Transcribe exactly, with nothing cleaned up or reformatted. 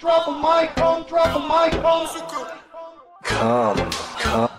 Drop a mic on, drop a mic on. Come, come.